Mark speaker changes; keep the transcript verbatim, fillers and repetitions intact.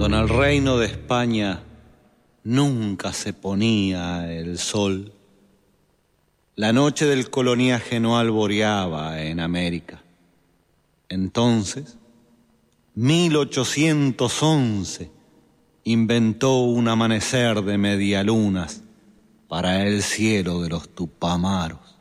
Speaker 1: En el reino de España nunca se ponía el sol. La noche del coloniaje no alboreaba en América. Entonces, mil ochocientos once, inventó un amanecer de medialunas para el cielo de los Tupamaros.